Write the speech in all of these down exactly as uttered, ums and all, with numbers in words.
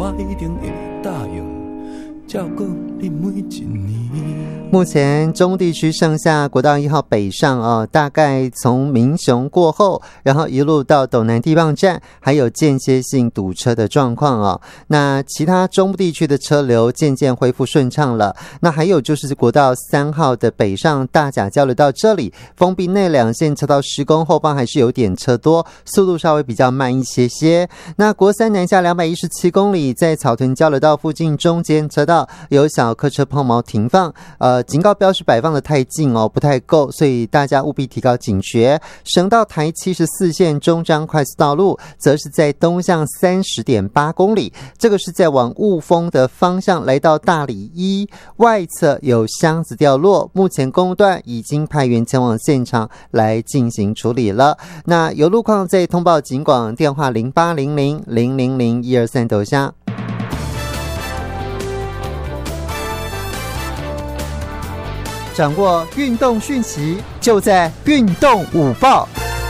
我一定会答应照顾你每一年。 目前中地区剩下国道一号北上哦，大概从民雄过后，然后一路到斗南地磅站，还有间歇性堵车的状况哦。那其他中部地区的车流渐渐恢复顺畅了。那还有就是国道三号的北上大甲交流道这里，封闭内两线车道施工，后方还是有点车多，速度稍微比较慢一些些。那国三南下两百一十七公里，在草屯交流道附近中间车道有小客车抛锚停放，呃，警告标识摆放的太近哦，不太够，所以大家务必提高警觉。省道台七十四线中彰快速道路，则是在东向 三十点八公里，这个是在往雾峰的方向来到大里一，外侧有箱子掉落，目前公路段已经派员前往现场来进行处理了。那有路况再通报警广电话零八零零零零零一二三抖下。掌握运动讯息，就在运动午报。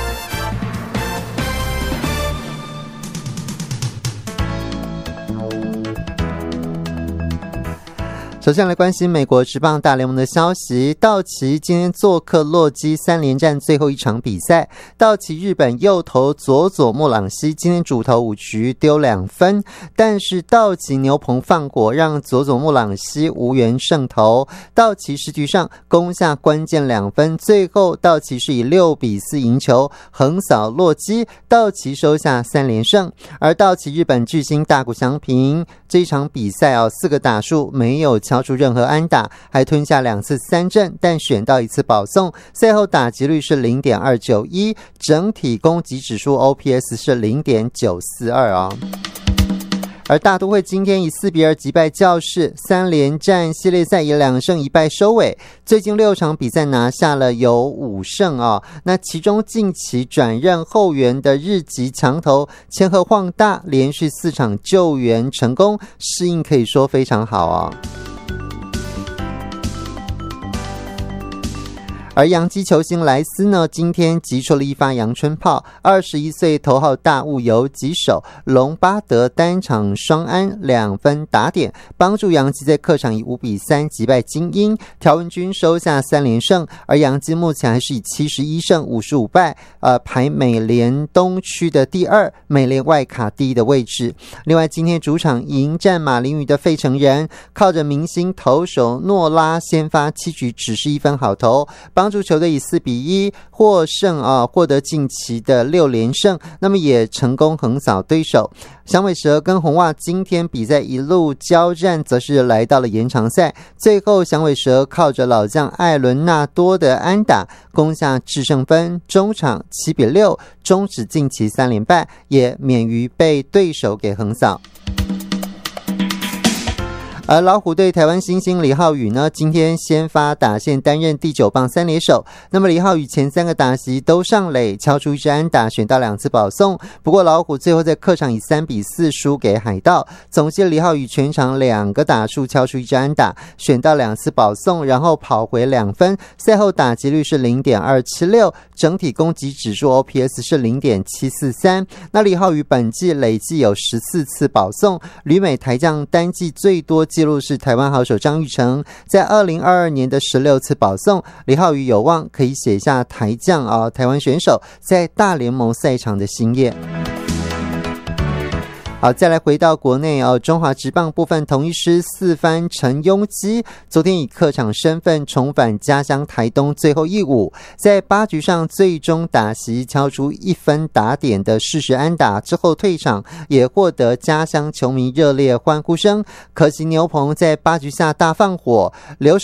首先来关心美国职棒大联盟的消息，道奇今天做客洛基三连战最后一场比赛，道奇日本右投佐佐木朗希今天主投五局丢两分，但是道奇牛棚放火让佐佐木朗希无缘胜投，道奇十局上攻下关键两分，最后道奇是以六比四赢球横扫洛基，道奇收下三连胜。而道奇日本巨星大谷翔平这一场比赛哦，四个打数没有敲出任何安打，还吞下两次三振，但选到一次保送，赛后打击率是 零点二九一， 整体攻击指数 O P S 是 零点九四二 哦。而大都会今天以四比二击败教士，三连战系列赛以两胜一败收尾，最近六场比赛拿下了有五胜哦。那其中近期转任后援的日籍强投千贺晃大连续四场救援成功，适应可以说非常好哦。而洋基球星莱斯呢，今天击出了一发阳春炮，二十一岁头号大物游击手隆巴德单场双安两分打点，帮助洋基在客场以五比三击败金鹰，条纹军收下三连胜，而洋基目前还是以七十一胜五十五败，呃，排美联东区的第二，美联外卡第一的位置。另外，今天主场迎战马林鱼的费城人，靠着明星投手诺拉先发七局只是一分好投，帮助球队以四比一获胜啊，获得近期的六连胜，那么也成功横扫对手。响尾蛇跟红袜今天比赛一路交战，则是来到了延长赛，最后响尾蛇靠着老将艾伦纳多的安打攻下制胜分，中场七比六终止近期三连败，也免于被对手给横扫。而老虎队台湾新星李浩宇呢，今天先发打线担任第九棒三垒手。那么李浩宇前三个打席都上垒，敲出一支安打，选到两次保送。不过老虎最后在客场以三比四输给海盗。总计李浩宇全场两个打数敲出一支安打，选到两次保送，然后跑回两分。赛后打击率是 零点二七六， 整体攻击指数 O P S 是 零点七四三。那李浩宇本季累计有十四次保送，旅美台将单季最多记录是台湾好手张育成，在二零二二年的十六次保送，李浩宇有望可以写下台将啊，台湾选手在大联盟赛场的新页。好，再来回到国内哦，中华职棒部分同一师四番陈庸基昨天以客场身份重返家乡台东最后一舞，在八局上最终打席敲出一分打点的适时安打之后退场，也获得家乡球迷热烈欢呼声。可惜牛棚在八局下大放火，留